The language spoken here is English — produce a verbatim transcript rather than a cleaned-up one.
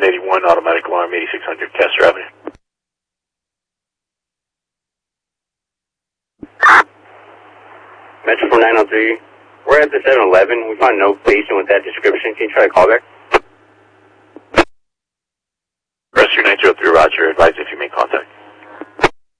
seven eighty-one, automatic alarm, eighty-six hundred Castro Avenue. Metro for nine oh three. We're at the seven eleven. We found no patient with that description. Can you try to call back?